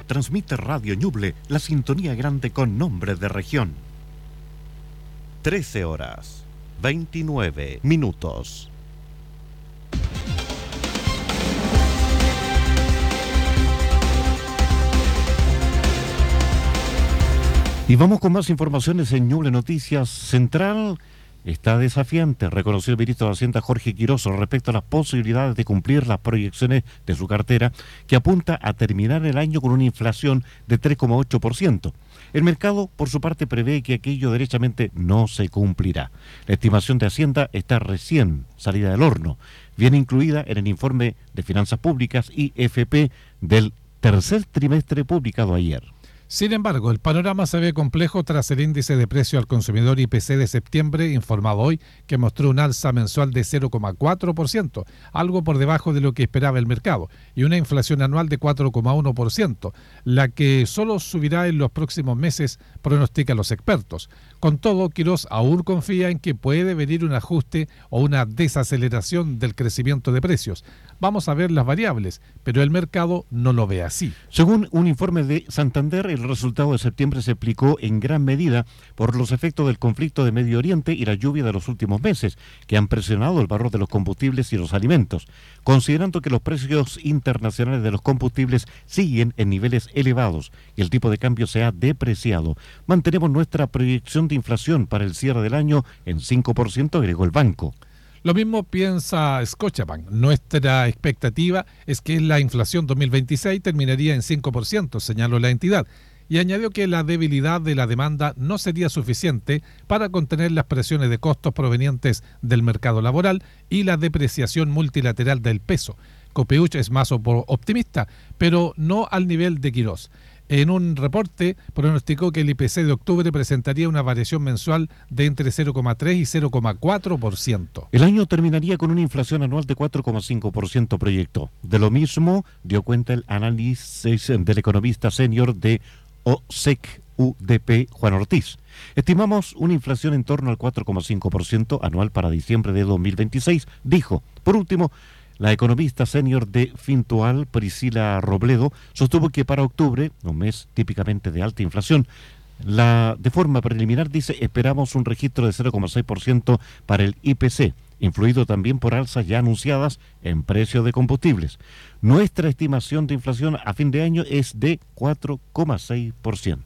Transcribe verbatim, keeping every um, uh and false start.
transmite Radio Ñuble, la sintonía grande con nombre de región. trece horas, veintinueve minutos. Y vamos con más informaciones en Ñuble Noticias Central. Está desafiante, reconoció el ministro de Hacienda Jorge Quiroz respecto a las posibilidades de cumplir las proyecciones de su cartera, que apunta a terminar el año con una inflación de tres coma ocho por ciento. El mercado, por su parte, prevé que aquello derechamente no se cumplirá. La estimación de Hacienda está recién salida del horno, viene incluida en el informe de Finanzas Públicas I F P del tercer trimestre publicado ayer. Sin embargo, el panorama se ve complejo tras el índice de precio al consumidor I P C de septiembre, informado hoy, que mostró un alza mensual de cero coma cuatro por ciento, algo por debajo de lo que esperaba el mercado, y una inflación anual de cuatro coma uno por ciento, la que solo subirá en los próximos meses, pronostican los expertos. Con todo, Quiroz aún confía en que puede venir un ajuste o una desaceleración del crecimiento de precios. Vamos a ver las variables, pero el mercado no lo ve así. Según un informe de Santander, el resultado de septiembre se explicó en gran medida por los efectos del conflicto de Medio Oriente y la lluvia de los últimos meses, que han presionado el valor de los combustibles y los alimentos. Considerando que los precios internacionales de los combustibles siguen en niveles elevados y el tipo de cambio se ha depreciado, mantenemos nuestra proyección de inflación para el cierre del año en cinco por ciento, agregó el banco. Lo mismo piensa Scotiabank. Nuestra expectativa es que la inflación dos mil veintiséis terminaría en cinco por ciento, señaló la entidad, y añadió que la debilidad de la demanda no sería suficiente para contener las presiones de costos provenientes del mercado laboral y la depreciación multilateral del peso. Copeuch es más optimista, pero no al nivel de Quiroz. En un reporte pronosticó que el I P C de octubre presentaría una variación mensual de entre cero coma tres y cero coma cuatro por ciento. El año terminaría con una inflación anual de cuatro coma cinco por ciento, proyectó. De lo mismo dio cuenta el análisis del economista senior de O S E C U D P, Juan Ortiz. Estimamos una inflación en torno al cuatro coma cinco por ciento anual para diciembre de dos mil veintiséis, dijo. Por último, la economista senior de Fintual, Priscila Robledo, sostuvo que para octubre, un mes típicamente de alta inflación, la, de forma preliminar, dice, esperamos un registro de cero coma seis por ciento para el I P C, influido también por alzas ya anunciadas en precios de combustibles. Nuestra estimación de inflación a fin de año es de cuatro coma seis por ciento.